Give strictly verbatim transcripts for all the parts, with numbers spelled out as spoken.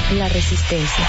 La Resistencia.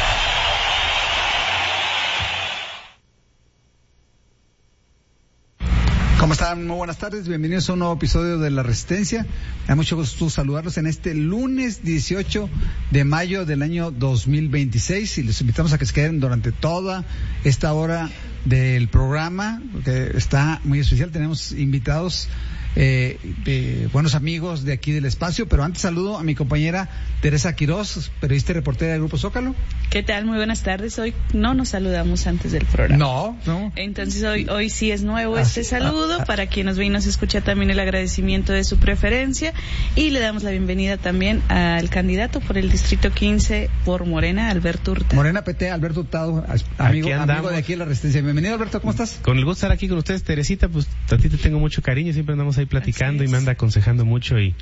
¿Cómo están? Muy buenas tardes, bienvenidos a un nuevo episodio de La Resistencia. Me da mucho gusto saludarlos en este lunes dieciocho de mayo del año dos mil veintiséis y les invitamos a que se queden durante toda esta hora del programa, que está muy especial. Tenemos invitados eh, de buenos amigos de aquí del espacio, pero antes saludo a mi compañera Teresa Quiroz, periodista y reportera del Grupo Zócalo. ¿Qué tal? Muy buenas tardes. Hoy no nos saludamos antes del programa. No, no. Entonces hoy hoy sí es nuevo este saludo. Para quien nos ve y nos escucha, también el agradecimiento de su preferencia, y le damos la bienvenida también al candidato por el Distrito quince por Morena, Alberto Hurtado. Morena P T, Alberto Hurtado, amigo, amigo de aquí de La Resistencia. Bienvenido, Alberto, ¿cómo estás? Con el gusto de estar aquí con ustedes, Teresita. Pues a ti te tengo mucho cariño, siempre andamos ahí platicando y me anda aconsejando mucho y...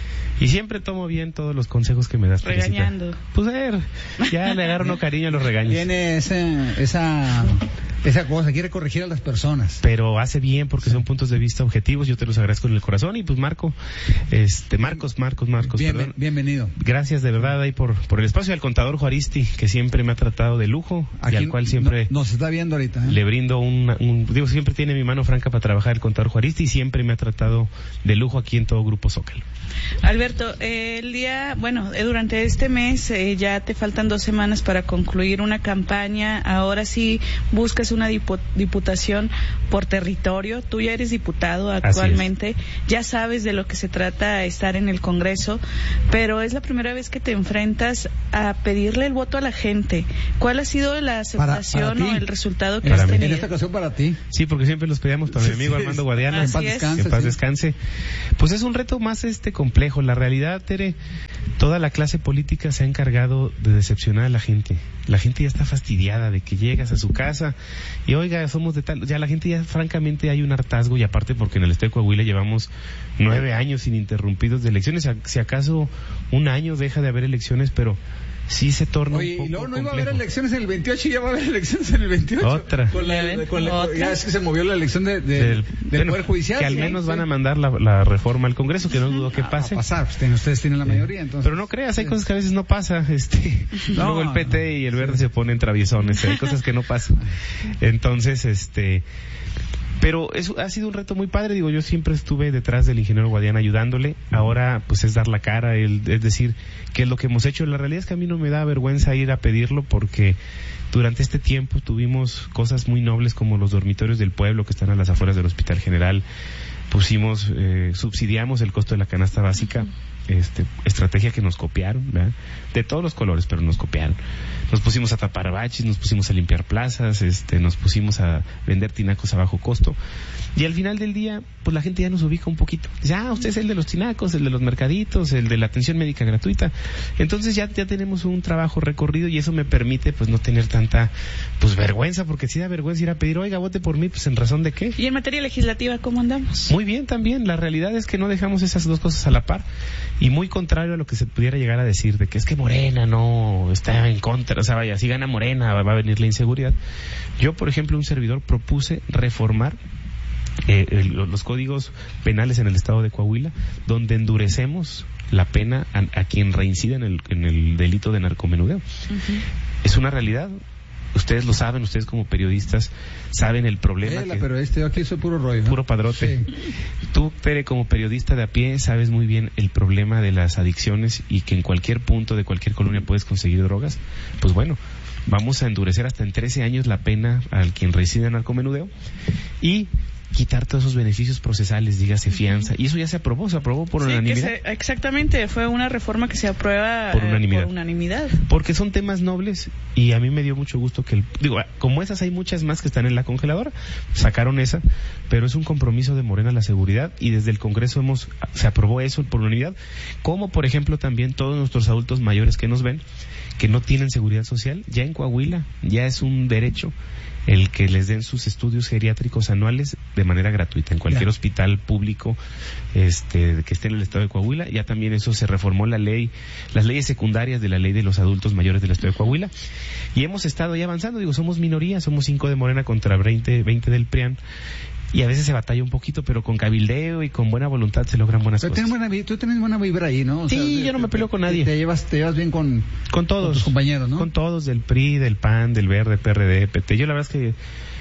Y siempre tomo bien todos los consejos que me das, Teresita. Regañando. Pues a ver, ya le agarro no cariño a los regaños. Tiene ese, esa esa cosa, quiere corregir a las personas. Pero hace bien porque sí. Son puntos de vista objetivos, yo te los agradezco en el corazón. Y pues Marco, este Marcos, Marcos, Marcos, bien, perdón. Bienvenido. Gracias de verdad ahí por, por el espacio. Al contador Juaristi, que siempre me ha tratado de lujo. Aquí y al cual siempre no, nos está viendo ahorita, ¿eh? Le brindo un, un, digo, siempre tiene mi mano franca para trabajar el contador Juaristi y siempre me ha tratado de lujo aquí en todo Grupo Zócalo. Alberto, eh, el día, bueno, eh, durante este mes eh, ya te faltan dos semanas para concluir una campaña. Ahora sí buscas una dipu- diputación por territorio. Tú ya eres diputado actualmente, ya sabes de lo que se trata estar en el Congreso, pero es la primera vez que te enfrentas a pedirle el voto a la gente. ¿Cuál ha sido la aceptación para, para o el resultado que para has mí. tenido? En esta ocasión para ti. Sí, porque siempre los pedíamos para mi amigo Armando Guadiana. En paz descanse. En paz sí. descanse. Pues es un reto más este complejo. La realidad, Tere, toda la clase política se ha encargado de decepcionar a la gente. La gente ya está fastidiada de que llegas a su casa y oiga, somos de tal, ya la gente ya francamente hay un hartazgo, y aparte porque en el estado de Coahuila llevamos nueve años ininterrumpidos de elecciones, si acaso un año deja de haber elecciones, pero sí se torna Oye, un poco y luego no complejo. iba a haber elecciones en el veintiocho y ya va a haber elecciones en el veintiocho. Otra. Con la, con la, ya es que se movió la elección de, de, del, del bueno, Poder Judicial. Que al sí, menos sí. van a mandar la, la reforma al Congreso, que no dudo que Ah, pase. Va a pasar, ustedes, ustedes tienen la mayoría, entonces. Pero no creas, hay cosas que a veces no pasa. Este, no, luego el P T y el Verde se ponen traviesones, hay cosas que no pasan. Entonces, este... Pero eso ha sido un reto muy padre, digo, yo siempre estuve detrás del ingeniero Guadiana ayudándole, ahora pues es dar la cara, el, es decir, que es lo que hemos hecho. La realidad es que a mí no me da vergüenza ir a pedirlo porque durante este tiempo tuvimos cosas muy nobles como los dormitorios del pueblo que están a las afueras del Hospital General, pusimos, eh, subsidiamos el costo de la canasta básica. Este, estrategia que nos copiaron, ¿verdad? De todos los colores, pero nos copiaron. Nos pusimos a tapar baches, nos pusimos a limpiar plazas, este, nos pusimos a vender tinacos a bajo costo. Y al final del día, pues la gente ya nos ubica un poquito. Dice, ah, usted es el de los tinacos, el de los mercaditos, el de la atención médica gratuita. Entonces ya, ya tenemos un trabajo recorrido y eso me permite, pues, no tener tanta, pues, vergüenza, porque si da vergüenza ir a pedir, oiga, vote por mí, pues, ¿en razón de qué? ¿Y en materia legislativa cómo andamos? Muy bien también. La realidad es que no dejamos esas dos cosas a la par. Y muy contrario a lo que se pudiera llegar a decir de que es que Morena no está en contra, o sea, vaya, si gana Morena va a venir la inseguridad. Yo, por ejemplo, un servidor propuse reformar eh, el, los códigos penales en el estado de Coahuila, donde endurecemos la pena a, a quien reincida en el, en el delito de narcomenudeo. Uh-huh. Es una realidad. Ustedes lo saben, ustedes como periodistas saben el problema. Ela, que pero este yo aquí soy puro rollo, ¿no? Puro padrote. Sí. Tú, Tere, como periodista de a pie, sabes muy bien el problema de las adicciones y que en cualquier punto de cualquier colonia puedes conseguir drogas. Pues bueno, vamos a endurecer hasta en trece años la pena al quien reside en narcomenudeo y quitar todos esos beneficios procesales, dígase fianza, y eso ya se aprobó, se aprobó por sí, unanimidad. Que se, exactamente, fue una reforma que se aprueba por unanimidad. Eh, por unanimidad. Porque son temas nobles y a mí me dio mucho gusto que, el, digo, como esas hay muchas más que están en la congeladora, sacaron esa, pero es un compromiso de Morena la seguridad y desde el Congreso hemos se aprobó eso por unanimidad, como por ejemplo también todos nuestros adultos mayores que nos ven, que no tienen seguridad social, ya en Coahuila ya es un derecho el que les den sus estudios geriátricos anuales de manera gratuita en cualquier yeah. hospital público este que esté en el estado de Coahuila. Ya también eso se reformó la ley, las leyes secundarias de la ley de los adultos mayores del estado de Coahuila, y hemos estado ya avanzando. Digo, somos minoría, somos cinco de Morena contra veinte, veinte del P R I A N, y a veces se batalla un poquito, pero con cabildeo y con buena voluntad se logran buenas pero cosas. Buena, tú tienes buena vibra ahí, ¿no? O sí, sea, yo te, no me peleo con nadie. Te llevas, te llevas bien con, con todos. Con tus compañeros, ¿no? Con todos, del P R I, del P A N, del Verde, P R D, P T. Yo la verdad es que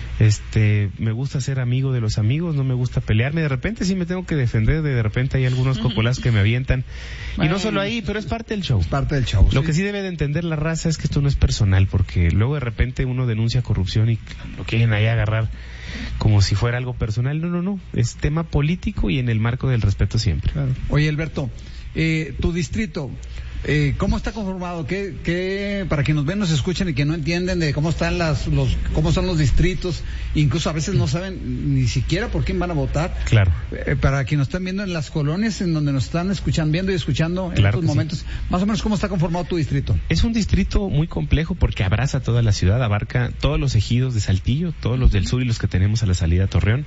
este me gusta ser amigo de los amigos, no me gusta pelearme. De repente sí me tengo que defender, de, de repente hay algunos cocolazos que me avientan. Bueno, y no solo ahí, pero es parte del show. Es parte del show. Lo sí. que sí debe de entender la raza es que esto no es personal, porque luego de repente uno denuncia corrupción y lo quieren ahí agarrar como si fuera algo personal. No, no, no. Es tema político y en el marco del respeto siempre. Claro. Oye, Alberto, eh, tu distrito, eh, ¿cómo está conformado? ¿Qué, qué, para que nos ven, nos escuchen y que no entienden de cómo están las, los, cómo son los distritos, incluso a veces no saben ni siquiera por quién van a votar. Claro. Eh, para quienes nos están viendo en las colonias en donde nos están escuchando, viendo y escuchando en Claro estos momentos, sí. Más o menos cómo está conformado tu distrito. Es un distrito muy complejo porque abraza toda la ciudad, abarca todos los ejidos de Saltillo, todos los del sur y los que tenemos a la salida a Torreón.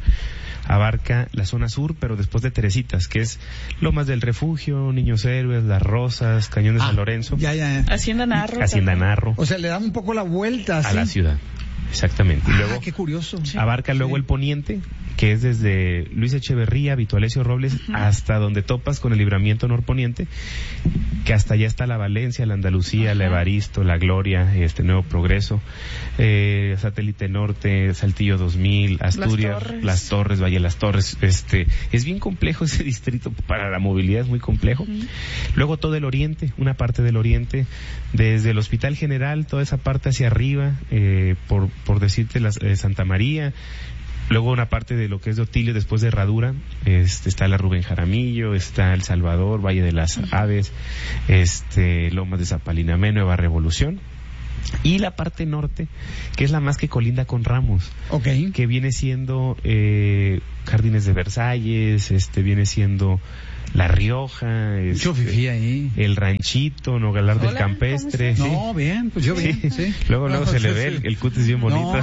Abarca la zona sur, pero después de Teresitas, que es Lomas del Refugio, Niños Héroes, Las Rosas, Cañón de ah, San Lorenzo. Ya, ya. Hacienda Narro. Hacienda Narro. O sea, le dan un poco la vuelta a ¿sí? la ciudad. Exactamente. Y luego, ah, qué curioso. Abarca sí. luego el poniente, que es desde Luis Echeverría, Vito Alessio Robles, uh-huh. hasta donde topas con el Libramiento norponiente, que hasta allá está la Valencia, la Andalucía, uh-huh. la Evaristo, la Gloria, este Nuevo Progreso, eh, Satélite Norte, Saltillo dos mil, Asturias, Las Torres, Las Torres Valle Las Torres. Este, es bien complejo ese distrito, para la movilidad es muy complejo. Uh-huh. Luego todo el oriente, una parte del oriente, desde el Hospital General, toda esa parte hacia arriba, eh, por, por decirte, las, eh, Santa María. Luego una parte de lo que es de Otilio, después de Herradura, este, está la Rubén Jaramillo, está El Salvador, Valle de las uh-huh. Aves, este, Lomas de Zapalinamé, Nueva Revolución. Y la parte norte, que es la más que colinda con Ramos, okay. que viene siendo eh, Jardines de Versalles, este, viene siendo La Rioja, este, ahí. El Ranchito, Nogalar Hola, del Campestre. ¿sí? Sí. No, bien, pues yo bien. Sí. Sí. Luego, luego no, se sí, le ve sí. el, el cutis bien bonito.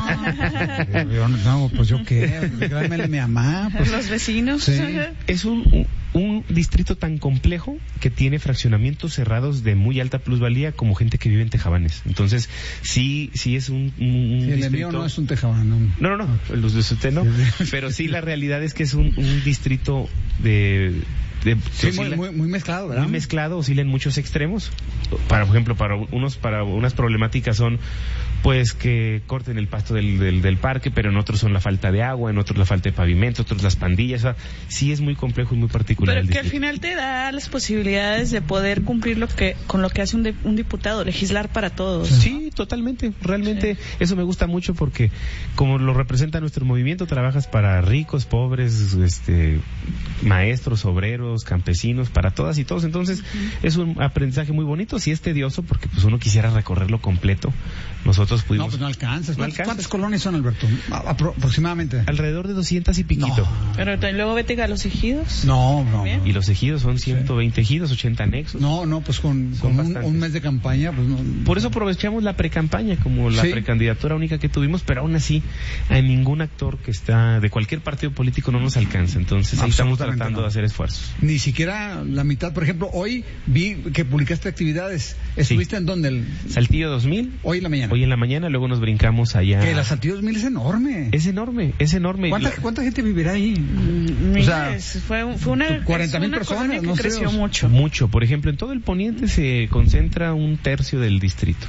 No, yo, no, pues yo qué, grámele mi mamá. Pues. Los vecinos. Sí. Es un, un, un distrito tan complejo que tiene fraccionamientos cerrados de muy alta plusvalía como gente que vive en tejabanes. Entonces, sí, sí es un, un, un sí, el distrito... mío no es un tejabán. No, no, no, no los de usted no. Pero sí, la realidad es que es un, un distrito de... De, sí, oscila, muy, muy, muy mezclado, ¿verdad? Muy mezclado, oscila en muchos extremos. Para, por ejemplo, para unos, para unas problemáticas son, pues, que corten el pasto del, del, del parque, pero en otros son la falta de agua, en otros la falta de pavimento, otros las pandillas. O sea, sí es muy complejo y muy particular. Pero el que al distrito. final te da las posibilidades de poder cumplir lo que con lo que hace un, de, un diputado, legislar para todos. Sí, totalmente. Realmente sí. Eso me gusta mucho porque, como lo representa nuestro movimiento, trabajas para ricos, pobres, este, maestros, obreros, campesinos, para todas y todos. Entonces, uh-huh. es un aprendizaje muy bonito. Sí es tedioso porque pues uno quisiera recorrerlo completo. Nosotros pudimos... No, pues no alcanzas. No ¿Cuántas, alcanzas. ¿Cuántas colonias son, Alberto? Apro- aproximadamente. Alrededor de doscientas y piquito. No. Pero luego vete a los ejidos. No, no. no. Y los ejidos son ciento veinte ejidos, ochenta anexos. No, no, pues con, con un, un mes de campaña, pues no. Por eso aprovechamos la precampaña como la sí. precandidatura única que tuvimos, pero aún así a ningún actor que está de cualquier partido político no nos alcanza. Entonces ahí estamos tratando no. de hacer esfuerzos. Ni siquiera la mitad. Por ejemplo, hoy vi que publicaste actividades. ¿Estuviste sí. en dónde? El... Saltillo dos mil. Hoy en la mañana. Hoy en la mañana, luego nos brincamos allá. Que la Saltillo dos mil es enorme. Es enorme, es enorme. ¿Cuánta, la... ¿cuánta gente vivirá ahí? Mm, o sea, fue, fue una cuarenta mil personas, que no creció sé, mucho. Mucho. Por ejemplo, en todo el poniente se concentra un tercio del distrito.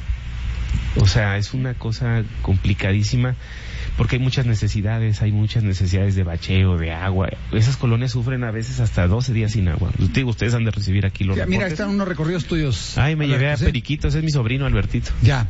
O sea, es una cosa complicadísima porque hay muchas necesidades, hay muchas necesidades de bacheo, de agua. Esas colonias sufren a veces hasta doce días sin agua. Digo, ustedes han de recibir aquí los ya, reportes. Mira, están unos recorridos tuyos. Ay, me Alberto, llevé a ¿sí? Periquitos, es mi sobrino Albertito. Ya.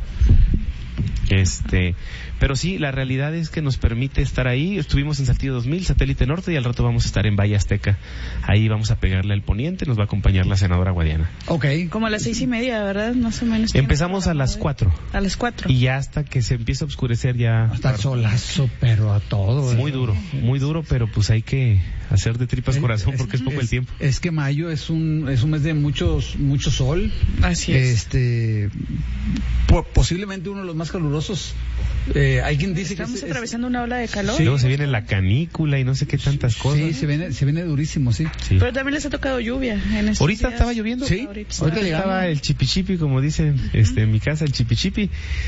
Este, pero sí, la realidad es que nos permite estar ahí. Estuvimos en Saltillo dos mil, Satélite Norte, y al rato vamos a estar en Valle Azteca. Ahí vamos a pegarle al poniente, nos va a acompañar la senadora Guadiana. Ok. Como a las seis y media, ¿verdad? Más o menos. Empezamos a las cuatro. A las cuatro. Y ya hasta que se empieza a oscurecer ya... Hasta el solazo, pero a todo. Muy duro, muy duro, pero pues hay que hacer de tripas corazón porque es, es poco es, el tiempo. Es que mayo es un es un mes de muchos mucho sol. Así es. Este, po- posiblemente uno de los más calurosos calurosos. Eh, hay quien dice Estamos que atravesando es, una ola de calor. Sí, luego se viene la canícula y no sé qué tantas cosas. Sí, se viene, se viene durísimo, sí. sí. Pero también les ha tocado lluvia. En estos Ahorita días. estaba lloviendo. Sí, ahorita, ahorita estaba el chipichipi, como dicen este, en mi casa, el chipichipi.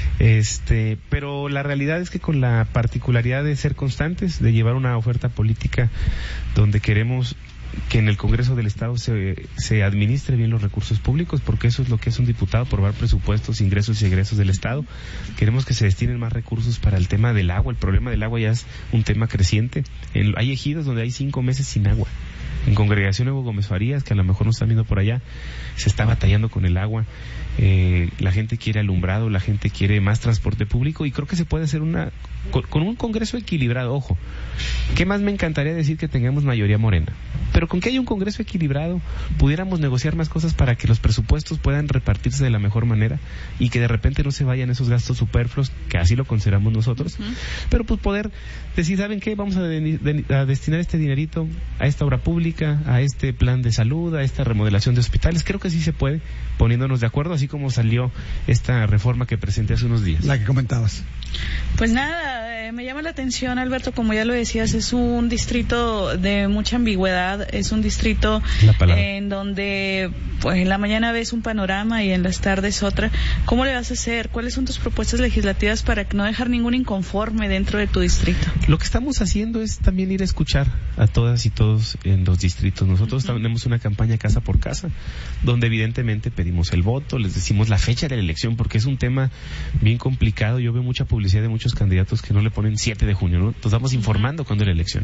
Este, pero la realidad es que con la particularidad de ser constantes, de llevar una oferta política donde queremos que en el Congreso del Estado se, se administre bien los recursos públicos, porque eso es lo que es un diputado, aprobar presupuestos, ingresos y egresos del Estado. Queremos que se destinen más recursos para el tema del agua. El problema del agua ya es un tema creciente. En, hay ejidos donde hay cinco meses sin agua. En Congregación Evo Gómez Farías, que a lo mejor nos están viendo por allá, se está batallando con el agua. Eh, la gente quiere alumbrado, la gente quiere más transporte público, y creo que se puede hacer una con, con un Congreso equilibrado. Ojo, ¿qué más me encantaría decir que tengamos mayoría morena? Pero con que haya un Congreso equilibrado, pudiéramos negociar más cosas para que los presupuestos puedan repartirse de la mejor manera y que de repente no se vayan esos gastos superfluos, que así lo consideramos nosotros. Uh-huh. Pero pues poder decir, ¿saben qué? Vamos a, de, de, a destinar este dinerito a esta obra pública, a este plan de salud, a esta remodelación de hospitales. Creo que sí se puede, poniéndonos de acuerdo, así como salió esta reforma que presenté hace unos días. La que comentabas. Pues nada, eh, me llama la atención, Alberto, como ya lo decías, es un distrito de mucha ambigüedad, es un distrito en donde pues en la mañana ves un panorama y en las tardes otra. ¿Cómo le vas a hacer? ¿Cuáles son tus propuestas legislativas para no dejar ningún inconforme dentro de tu distrito? Lo que estamos haciendo es también ir a escuchar a todas y todos en los distritos. Nosotros uh-huh. tenemos una campaña casa por casa, donde evidentemente pedimos el voto, les decimos la fecha de la elección, porque es un tema bien complicado. Yo veo mucha publicidad de muchos candidatos que no le ponen siete de junio, ¿no? Entonces vamos informando cuándo es la elección.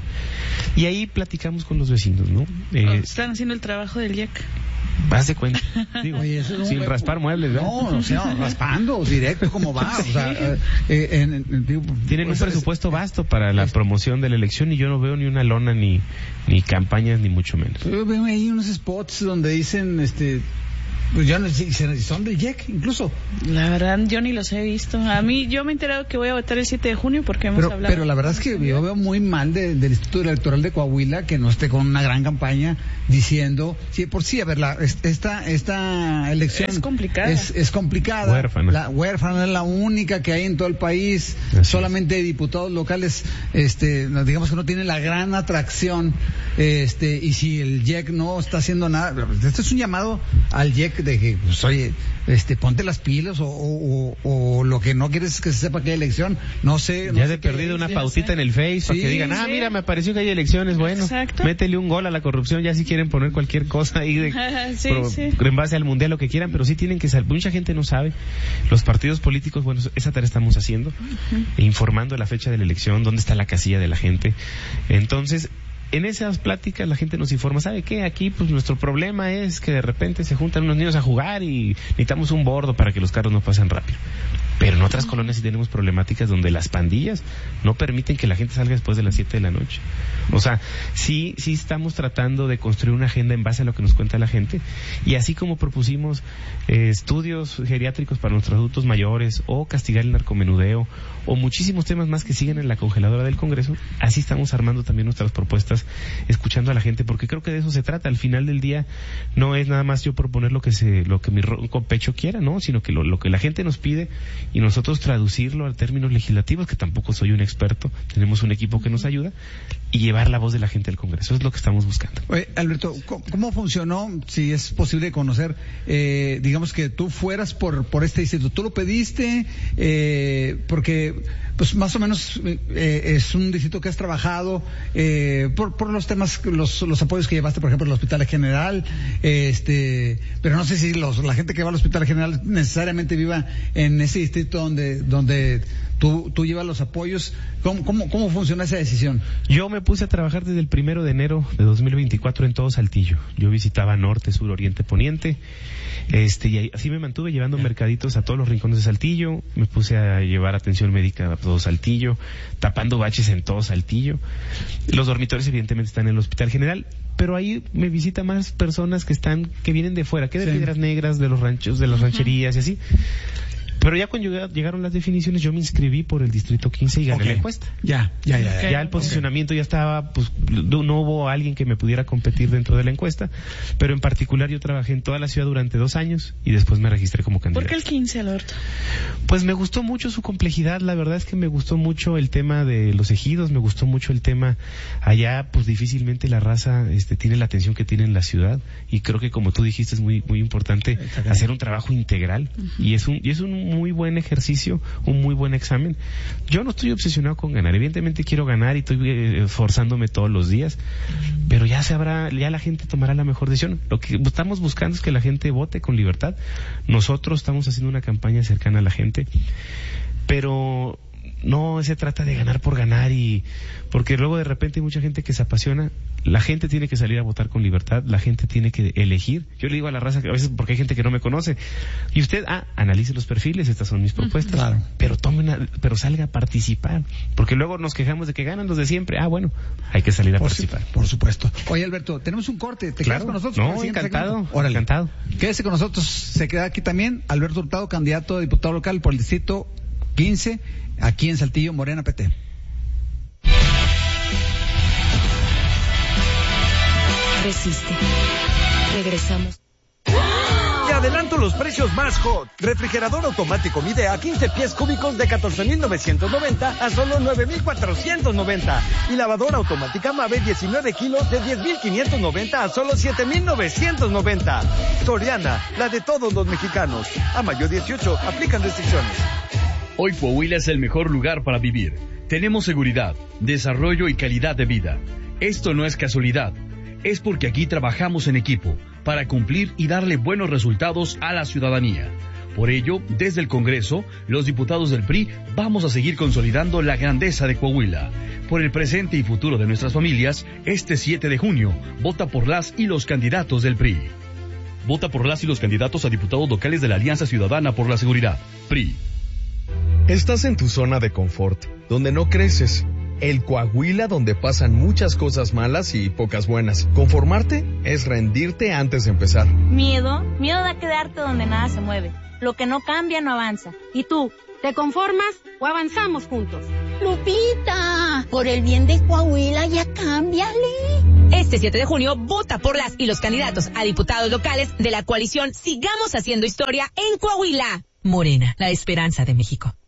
Y ahí platicamos con los vecinos, ¿no? Eh, Están haciendo el trabajo del I E C. Haz de cuenta. Digo, Oye, eso no, sin me... raspar muebles, ¿no? No, o sea, raspando, directo, ¿cómo va? O sea, eh, en, en, en, digo, tienen pues, un presupuesto es, vasto para la es, promoción de la elección y yo no veo ni una lona, ni, ni campañas, ni mucho menos. Yo veo ahí unos spots donde dicen, este... Pues ya no sé si son del I E C, incluso. La verdad, yo ni los he visto. A mí, yo me he enterado que voy a votar el siete de junio porque hemos pero, hablado. Pero la verdad es que yo veo muy mal de, del Instituto Electoral de Coahuila que no esté con una gran campaña diciendo, sí, por sí, a ver, la, esta, esta elección es complicada. Es, es complicada. Huérfana. La huérfana es la única que hay en todo el país. Así solamente es. Diputados locales, este, digamos que no tiene la gran atracción, este, y si el I E C no está haciendo nada, este es un llamado al I E C de que, pues, oye, este, ponte las pilas o, o, o, o lo que no quieres es que se sepa que hay elección, no sé. No ya sé de perdido una pautita sé. en el Face, sí, para que digan, ah, sí. mira, me pareció que hay elecciones, bueno, Exacto. métele un gol a la corrupción, ya si quieren poner cualquier cosa ahí de, sí, pro, sí. en base al mundial, lo que quieran, pero sí tienen que saber, mucha gente no sabe, los partidos políticos, bueno, esa tarea estamos haciendo, uh-huh. informando la fecha de la elección, dónde está la casilla de la gente, entonces, en esas pláticas la gente nos informa, ¿sabe qué? Aquí pues nuestro problema es que de repente se juntan unos niños a jugar y necesitamos un bordo para que los carros no pasen rápido. Pero en otras colonias sí tenemos problemáticas donde las pandillas no permiten que la gente salga después de las siete de la noche. O sea, sí, sí estamos tratando de construir una agenda en base a lo que nos cuenta la gente. Y así como propusimos eh, estudios geriátricos para nuestros adultos mayores, o castigar el narcomenudeo, o muchísimos temas más que siguen en la congeladora del Congreso, así estamos armando también nuestras propuestas, escuchando a la gente, porque creo que de eso se trata. Al final del día no es nada más yo proponer lo que se, lo que mi ronco pecho quiera, ¿no? Sino que lo, lo que la gente nos pide y nosotros traducirlo a términos legislativos, que tampoco soy un experto, tenemos un equipo que nos ayuda, y llevar la voz de la gente al Congreso. Eso es lo que estamos buscando. Oye, Alberto, ¿cómo funcionó, si es posible conocer, eh, digamos que tú fueras por por este instituto? ¿Tú lo pediste? Eh, porque, pues más o menos eh, es un distrito que has trabajado eh, por por los temas, los los apoyos que llevaste, por ejemplo, al Hospital General, eh, este, pero no sé si los la gente que va al Hospital General necesariamente viva en ese distrito donde donde tú tú llevas los apoyos. ¿Cómo cómo cómo funciona esa decisión? Yo me puse a trabajar desde el primero de enero de dos mil veinticuatro en todo Saltillo. Yo visitaba norte, sur, oriente, poniente, este, y así me mantuve llevando mercaditos a todos los rincones de Saltillo. Me puse a llevar atención médica a todo Saltillo, tapando baches en todo Saltillo. Los dormitorios evidentemente están en el Hospital General, pero ahí me visitan más personas que están, que vienen de fuera, que de sí. Piedras Negras, de los ranchos, de las rancherías y así. Pero ya cuando llegaron las definiciones, yo me inscribí por el Distrito quince y gané okay. la encuesta. Ya, ya, ya. Ya, ya, ya el posicionamiento okay. ya estaba, pues no hubo alguien que me pudiera competir dentro de la encuesta, pero en particular yo trabajé en toda la ciudad durante dos años y después me registré como candidato. ¿Por qué el quince, Alberto? Pues me gustó mucho su complejidad, la verdad es que me gustó mucho el tema de los ejidos, me gustó mucho el tema allá, pues difícilmente la raza este, tiene la atención que tiene en la ciudad y creo que como tú dijiste es muy muy importante hacer un trabajo integral uh-huh. y es un y es un muy buen ejercicio, un muy buen examen. Yo no estoy obsesionado con ganar, evidentemente quiero ganar y estoy eh, esforzándome todos los días, pero ya se habrá, ya la gente tomará la mejor decisión. Lo que estamos buscando es que la gente vote con libertad. Nosotros estamos haciendo una campaña cercana a la gente, pero no se trata de ganar por ganar y porque luego de repente hay mucha gente que se apasiona. La gente tiene que salir a votar con libertad, la gente tiene que elegir. Yo le digo a la raza que a veces porque hay gente que no me conoce y usted ah analice los perfiles, estas son mis propuestas, claro. pero tomen a, pero salga a participar, porque luego nos quejamos de que ganan los de siempre. Ah, bueno, hay que salir a por participar. Su, por supuesto. Oye, Alberto, tenemos un corte, ¿te claro. quedas con nosotros? No, encantado, Órale. encantado. Quédese con nosotros, se queda aquí también Alberto Hurtado, candidato a diputado local por el distrito quince, aquí en Saltillo, Morena P T. Resiste. Regresamos. Te adelanto los precios más hot. Refrigerador automático Midea quince pies cúbicos de catorce mil novecientos noventa a solo nueve mil cuatrocientos noventa. Y lavadora automática Mave diecinueve kilos de diez mil quinientos noventa a solo siete mil novecientos noventa. Soriana, la de todos los mexicanos. A mayo dieciocho, aplican restricciones. Hoy Coahuila es el mejor lugar para vivir. Tenemos seguridad, desarrollo y calidad de vida. Esto no es casualidad. Es porque aquí trabajamos en equipo para cumplir y darle buenos resultados a la ciudadanía. Por ello, desde el Congreso, los diputados del P R I vamos a seguir consolidando la grandeza de Coahuila. Por el presente y futuro de nuestras familias, este siete de junio, vota por las y los candidatos del P R I. Vota por las y los candidatos a diputados locales de la Alianza Ciudadana por la Seguridad, P R I. Estás en tu zona de confort, donde no creces. El Coahuila donde pasan muchas cosas malas y pocas buenas. Conformarte es rendirte antes de empezar. Miedo, miedo a quedarte donde nada se mueve. Lo que no cambia no avanza. ¿Y tú? ¿Te conformas o avanzamos juntos? Lupita, por el bien de Coahuila ya cámbiale. Este siete de junio, vota por las y los candidatos a diputados locales de la coalición Sigamos Haciendo Historia en Coahuila. Morena, la esperanza de México.